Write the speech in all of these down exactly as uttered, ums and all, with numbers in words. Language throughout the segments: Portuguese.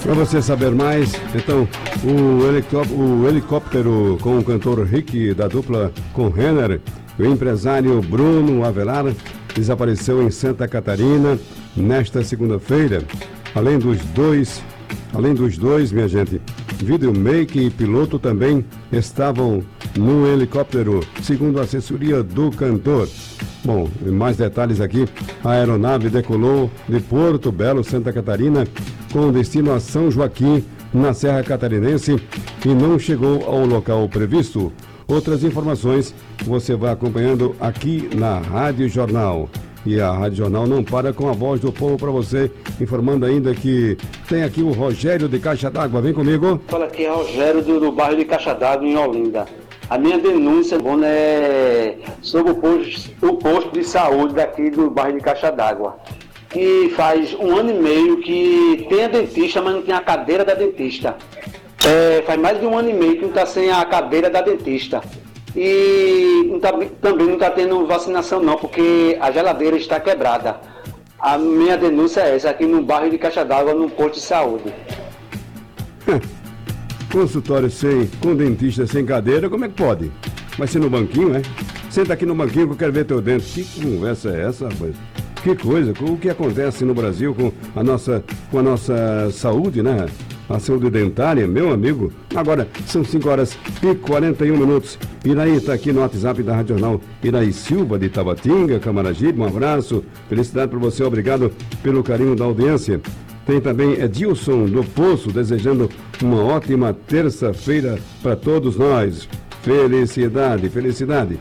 Para você saber mais, então, o helicóptero, o helicóptero com o cantor Rick da dupla com Renner, o empresário Bruno Avelar, desapareceu em Santa Catarina nesta segunda-feira. Além dos dois, além dos dois, minha gente, videomaker e piloto também estavam no helicóptero, segundo a assessoria do cantor. Bom, mais detalhes aqui. A aeronave decolou de Porto Belo, Santa Catarina, com destino a São Joaquim, na Serra Catarinense, e não chegou ao local previsto. Outras informações você vai acompanhando aqui na Rádio Jornal. E a Rádio Jornal não para com a voz do povo para você, informando ainda que tem aqui o Rogério de Caixa d'Água. Vem comigo. Fala aqui, é Rogério do, do bairro de Caixa d'Água, em Olinda. A minha denúncia é sobre o posto, o posto de saúde daqui do bairro de Caixa d'Água, que faz um ano e meio que tem a dentista, mas não tem a cadeira da dentista. É, faz mais de um ano e meio que não está sem a cadeira da dentista. E não tá, também não está tendo vacinação não, porque a geladeira está quebrada. A minha denúncia é essa, aqui no bairro de Caixa d'Água, no posto de saúde. Consultório sem, com dentista sem cadeira, como é que pode? Vai ser no banquinho, é? Senta aqui no banquinho que eu quero ver teu dente. Que conversa é essa, rapaz? Que coisa, o que acontece no Brasil com a nossa, com a nossa saúde, né? A saúde dentária, meu amigo. Agora, são cinco horas e quarenta e um minutos. Iraí está aqui no WhatsApp da Rádio Jornal. Iraí Silva, de Tabatinga, Camaragibe, um abraço. Felicidade para você, obrigado pelo carinho da audiência. Tem também Edilson do Poço, desejando uma ótima terça-feira para todos nós. Felicidade, felicidade.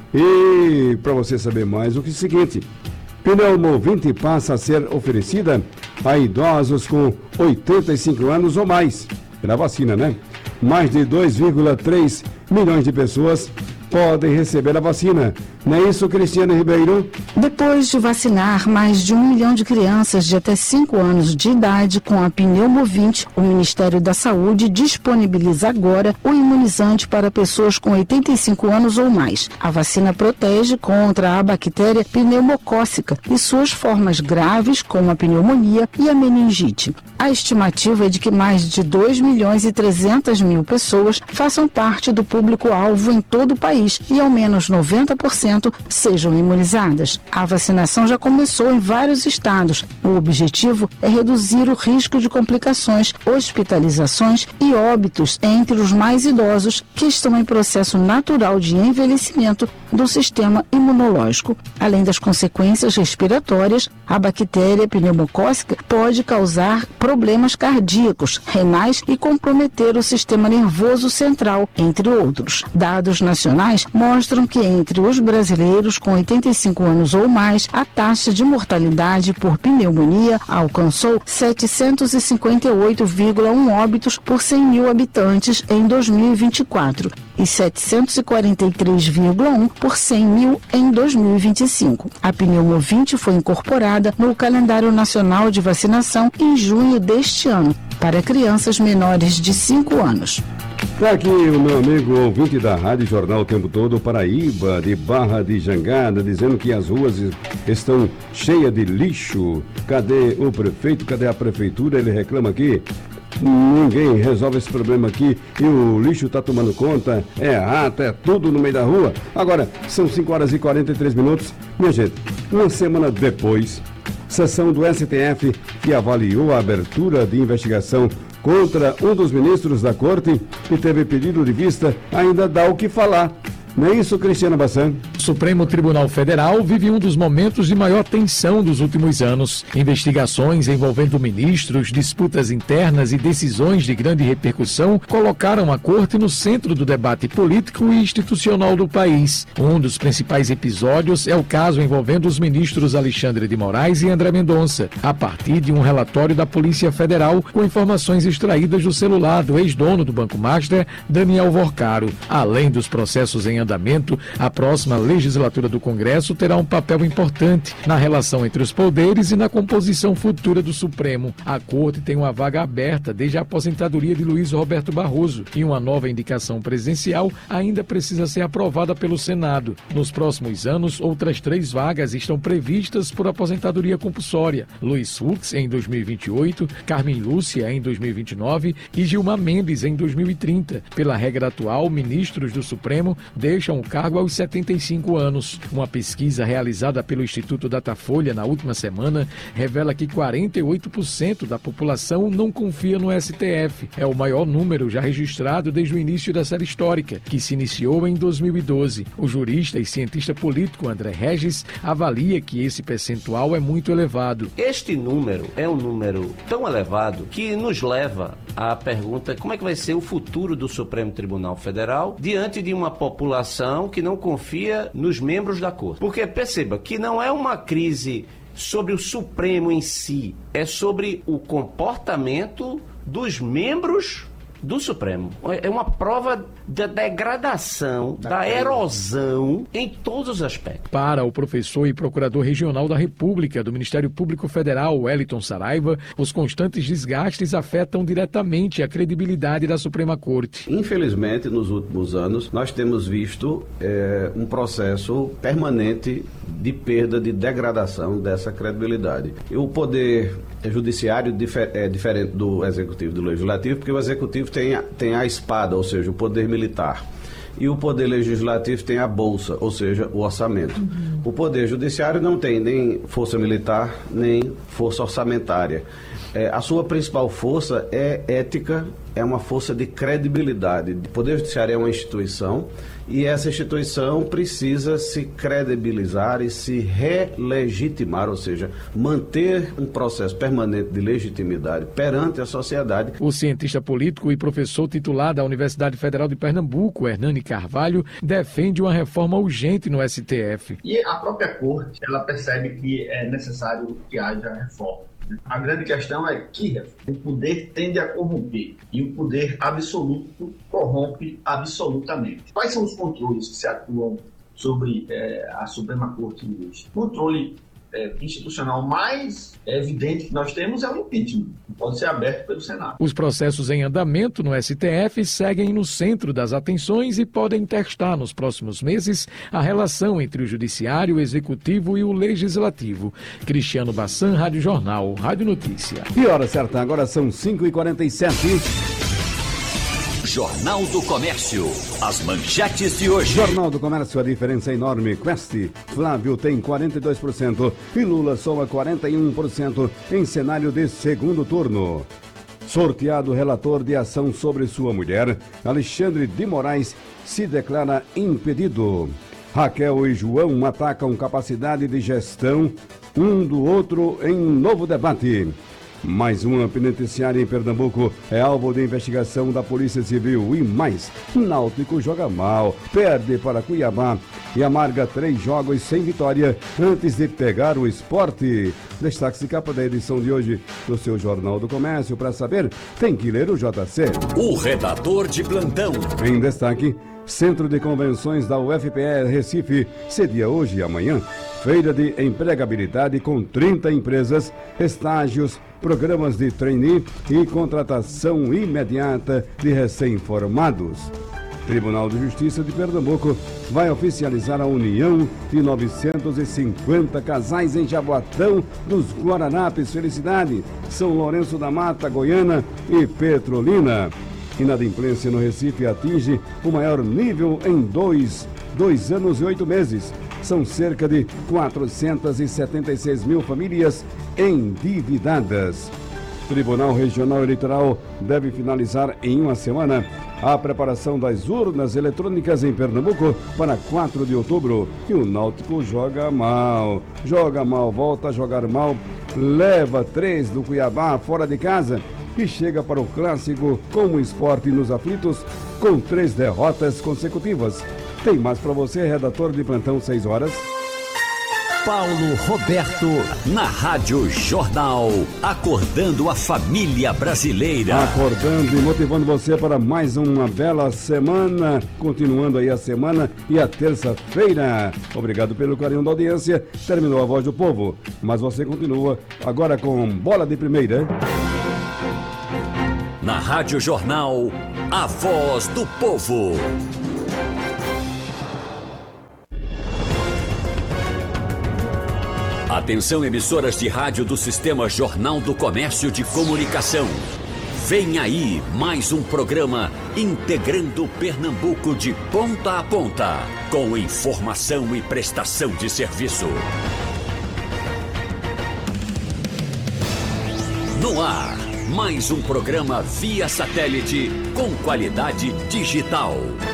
E para você saber mais, o que é o seguinte: Pneumovinte passa a ser oferecida a idosos com oitenta e cinco anos ou mais. Pela vacina, né? Mais de dois vírgula três milhões de pessoas podem receber a vacina. Não é isso, Cristiane Ribeiro? Depois de vacinar mais de um milhão de crianças de até cinco anos de idade com a Pneumovinte, o Ministério da Saúde disponibiliza agora o imunizante para pessoas com oitenta e cinco anos ou mais. A vacina protege contra a bactéria pneumocócica e suas formas graves, como a pneumonia e a meningite. A estimativa é de que mais de dois milhões e trezentas mil pessoas façam parte do público-alvo em todo o país e ao menos noventa por cento sejam imunizadas. A vacinação já começou em vários estados. O objetivo é reduzir o risco de complicações, hospitalizações e óbitos entre os mais idosos que estão em processo natural de envelhecimento do sistema imunológico. Além das consequências respiratórias, a bactéria pneumocócica pode causar problemas cardíacos, renais e comprometer o sistema nervoso central, entre outros. Dados nacionais mostram que entre os brasileiros com oitenta e cinco anos ou mais, a taxa de mortalidade por pneumonia alcançou setecentos e cinquenta e oito vírgula um óbitos por cem mil habitantes em dois mil e vinte e quatro e setecentos e quarenta e três vírgula um por cem mil em dois mil e vinte e cinco. A Pneumovinte foi incorporada no calendário nacional de vacinação em junho deste ano, para crianças menores de cinco anos. Está aqui o meu amigo ouvinte da Rádio Jornal o tempo todo, Paraíba, de Barra de Jangada, dizendo que as ruas estão cheias de lixo. Cadê o prefeito? Cadê a prefeitura? Ele reclama aqui. Ninguém resolve esse problema aqui e o lixo está tomando conta. É rato, é tudo no meio da rua. Agora, são cinco horas e quarenta e três minutos. Minha gente, uma semana depois, sessão do S T F que avaliou a abertura de investigação contra um dos ministros da corte que teve pedido de vista ainda dá o que falar. Não é isso, Cristiana Bassan? O Supremo Tribunal Federal vive um dos momentos de maior tensão dos últimos anos. Investigações envolvendo ministros, disputas internas e decisões de grande repercussão colocaram a corte no centro do debate político e institucional do país. Um dos principais episódios é o caso envolvendo os ministros Alexandre de Moraes e André Mendonça, a partir de um relatório da Polícia Federal com informações extraídas do celular do ex-dono do Banco Master, Daniel Vorcaro. Além dos processos em em andamento, a próxima legislatura do Congresso terá um papel importante na relação entre os poderes e na composição futura do Supremo. A Corte tem uma vaga aberta desde a aposentadoria de Luiz Roberto Barroso e uma nova indicação presidencial ainda precisa ser aprovada pelo Senado. Nos próximos anos, outras três vagas estão previstas por aposentadoria compulsória. Luiz Fux em dois mil e vinte e oito, Carmen Lúcia em dois mil e vinte e nove e Gilmar Mendes em dois mil e trinta. Pela regra atual, ministros do Supremo deixam o cargo aos setenta e cinco anos. Uma pesquisa realizada pelo Instituto Datafolha na última semana revela que quarenta e oito por cento da população não confia no S T F. É o maior número já registrado desde o início da série histórica, que se iniciou em dois mil e doze. O jurista e cientista político André Regis avalia que esse percentual é muito elevado. Este número é um número tão elevado que nos leva à pergunta: como é que vai ser o futuro do Supremo Tribunal Federal diante de uma população que não confia nos membros da Corte? Porque perceba que não é uma crise sobre o Supremo em si, é sobre o comportamento dos membros do Supremo. É uma prova da degradação, da erosão em todos os aspectos. Para o professor e procurador regional da República do Ministério Público Federal, Wellington Saraiva, os constantes desgastes afetam diretamente a credibilidade da Suprema Corte. Infelizmente, nos últimos anos, nós temos visto é, um processo permanente de perda, de degradação dessa credibilidade. E o poder judiciário é diferente do executivo e do legislativo, porque o executivo tem a, tem a espada, ou seja, o poder militar. E o poder legislativo tem a bolsa, ou seja, o orçamento. Uhum. O poder judiciário não tem nem força militar, nem força orçamentária. É, a sua principal força é ética, é uma força de credibilidade. O poder judiciário é uma instituição e essa instituição precisa se credibilizar e se relegitimar, ou seja, manter um processo permanente de legitimidade perante a sociedade. O cientista político e professor titular da Universidade Federal de Pernambuco, Hernani Carvalho, defende uma reforma urgente no S T F. E a própria Corte, ela percebe que é necessário que haja reforma. A grande questão é que o poder tende a corromper e o poder absoluto corrompe absolutamente. Quais são os controles que se atuam sobre é, a Suprema Corte hoje? O controle é, institucional mais evidente que nós temos é o impeachment, que pode ser aberto pelo Senado. Os processos em andamento no S T F seguem no centro das atenções e podem testar nos próximos meses a relação entre o Judiciário, o Executivo e o Legislativo. Cristiano Bassan, Rádio Jornal, Rádio Notícia. E hora certa, agora são cinco e quarenta e sete. Jornal do Comércio. As manchetes de hoje. Jornal do Comércio, a diferença é enorme. Quest, Flávio tem quarenta e dois por cento e Lula soma quarenta e um por cento em cenário de segundo turno. Sorteado relator de ação sobre sua mulher, Alexandre de Moraes se declara impedido. Raquel e João atacam capacidade de gestão um do outro em novo debate. Mais uma penitenciária em Pernambuco é alvo de investigação da Polícia Civil. E mais, Náutico joga mal, perde para Cuiabá e amarga três jogos sem vitória antes de pegar o Sport. Destaque de capa da edição de hoje do seu Jornal do Comércio. Para saber, tem que ler o J C. O redator de plantão. Em destaque, Centro de Convenções da U F P E Recife cedia hoje e amanhã feira de empregabilidade com trinta empresas, estágios, programas de trainee e contratação imediata de recém-formados. Tribunal de Justiça de Pernambuco vai oficializar a união de novecentos e cinquenta casais em Jaboatão dos Guararapes. Felicidade, São Lourenço da Mata, Goiânia e Petrolina. Inadimplência no Recife atinge o maior nível em dois, dois anos e oito meses. São cerca de quatrocentas e setenta e seis mil famílias endividadas. Tribunal Regional Eleitoral deve finalizar em uma semana a preparação das urnas eletrônicas em Pernambuco para quatro de outubro. E o Náutico joga mal, joga mal, volta a jogar mal, leva três do Cuiabá fora de casa e chega para o clássico como esporte nos aflitos com três derrotas consecutivas. Tem mais para você, redator de plantão, seis horas. Paulo Roberto, na Rádio Jornal, acordando a família brasileira. Acordando e motivando você para mais uma bela semana, continuando aí a semana e a terça-feira. Obrigado pelo carinho da audiência, terminou a Voz do Povo, mas você continua agora com Bola de Primeira. Na Rádio Jornal, a Voz do Povo. Atenção, emissoras de rádio do Sistema Jornal do Comércio de Comunicação. Vem aí mais um programa integrando Pernambuco de ponta a ponta, com informação e prestação de serviço. No ar, mais um programa via satélite com qualidade digital.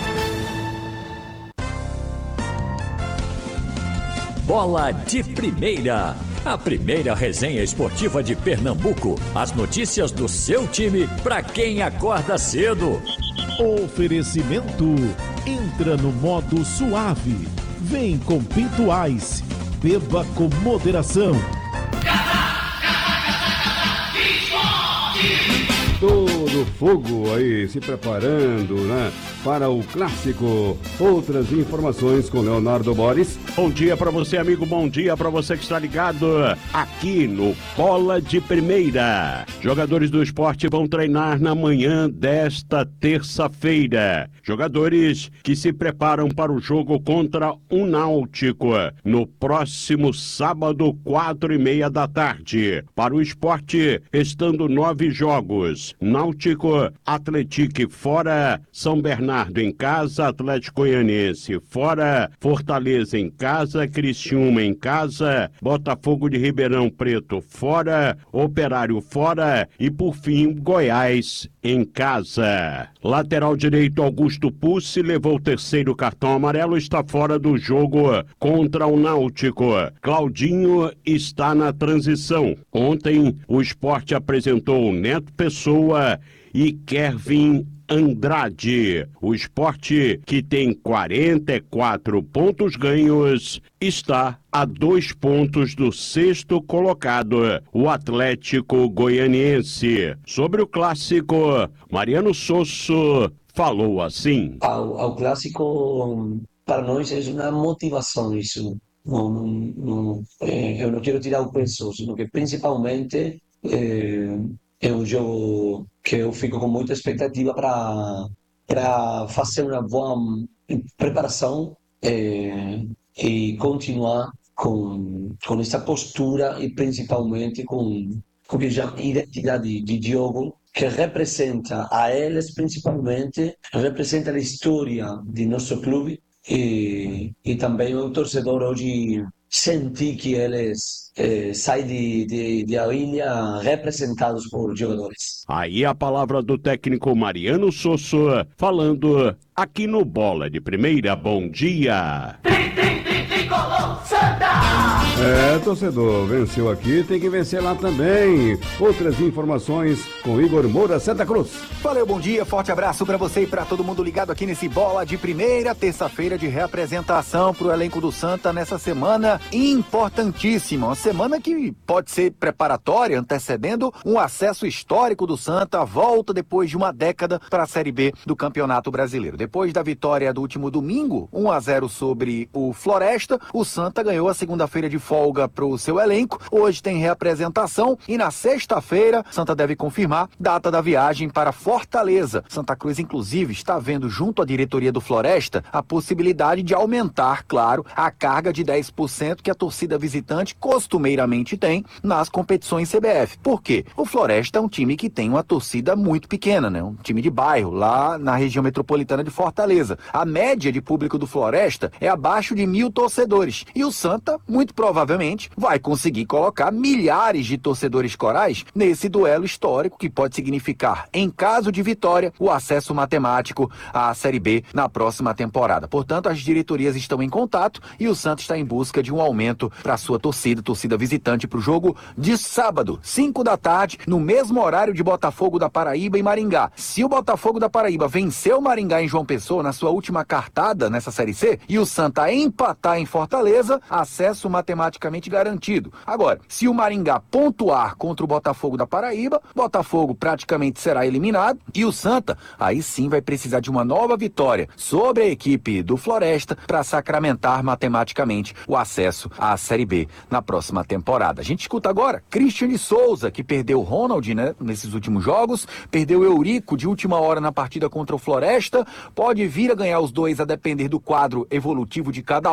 Bola de Primeira, a primeira resenha esportiva de Pernambuco. As notícias do seu time para quem acorda cedo. Oferecimento, entra no modo suave. Vem com Pinto Ice, beba com moderação. Todo fogo aí, se preparando, né, para o clássico. Outras informações com Leonardo Boris. Bom dia para você, amigo, bom dia para você que está ligado aqui no Bola de Primeira. Jogadores do esporte vão treinar na manhã desta terça-feira. Jogadores que se preparam para o jogo contra o Náutico no próximo sábado, quatro e meia da tarde. Para o esporte, estando nove jogos. Náutico, Atlético fora, São Bernardo em casa, Atlético Goianiense fora, Fortaleza em casa, Criciúma em casa, Botafogo de Ribeirão Preto fora, Operário fora e, por fim, Goiás em casa. Lateral direito Augusto Pucci levou o terceiro cartão amarelo, está fora do jogo contra o Náutico. Claudinho está na transição. Ontem o esporte apresentou o Neto Pessoa e Kevin Andrade. O esporte, que tem quarenta e quatro pontos ganhos, está a dois pontos do sexto colocado, o Atlético Goianiense. Sobre o clássico, Mariano Sosso falou assim. Ao, ao clássico, para nós é uma motivação isso. Não, não, não, é, eu não quero tirar o peso, sino que principalmente é, é um jogo que eu fico com muita expectativa para para fazer uma boa preparação é, e continuar com, com essa postura e principalmente com, com a identidade de jogo que representa a eles, principalmente, representa a história de nosso clube e, e também o torcedor hoje sentir que eles eh, saem de, de, de a ilha representados por jogadores. Aí a palavra do técnico Mariano Sosso, falando aqui no Bola de Primeira. Bom dia! É, torcedor, venceu aqui, tem que vencer lá também. Outras informações com Igor Moura, Santa Cruz. Valeu, bom dia, forte abraço pra você e pra todo mundo ligado aqui nesse Bola de Primeira, terça-feira de reapresentação pro elenco do Santa nessa semana importantíssima. Uma semana que pode ser preparatória, antecedendo um acesso histórico do Santa, a volta depois de uma década para a Série B do Campeonato Brasileiro. Depois da vitória do último domingo, um a zero sobre o Floresta, o Santa ganhou a segunda-feira de folga para o seu elenco. Hoje tem reapresentação e na sexta-feira, Santa deve confirmar data da viagem para Fortaleza. Santa Cruz, inclusive, está vendo junto à diretoria do Floresta a possibilidade de aumentar, claro, a carga de dez por cento que a torcida visitante costumeiramente tem nas competições C B F. Por quê? O Floresta é um time que tem uma torcida muito pequena, né? Um time de bairro, lá na região metropolitana de Fortaleza. A média de público do Floresta é abaixo de mil torcedores. E o Santa, muito provavelmente, vai conseguir colocar milhares de torcedores corais nesse duelo histórico que pode significar, em caso de vitória, o acesso matemático à Série B na próxima temporada. Portanto, as diretorias estão em contato e o Santa está em busca de um aumento para a sua torcida, torcida visitante, para o jogo de sábado, cinco da tarde, no mesmo horário de Botafogo da Paraíba e Maringá. Se o Botafogo da Paraíba venceu o Maringá em João Pessoa na sua última cartada nessa Série C e o Santa empatar em Fortaleza, acesso acesso matematicamente garantido. Agora, se o Maringá pontuar contra o Botafogo da Paraíba, Botafogo praticamente será eliminado e o Santa, aí sim vai precisar de uma nova vitória sobre a equipe do Floresta para sacramentar matematicamente o acesso à Série B na próxima temporada. A gente escuta agora Christian de Souza, que perdeu o Ronald, né, nesses últimos jogos, perdeu o Eurico de última hora na partida contra o Floresta, pode vir a ganhar os dois a depender do quadro evolutivo de cada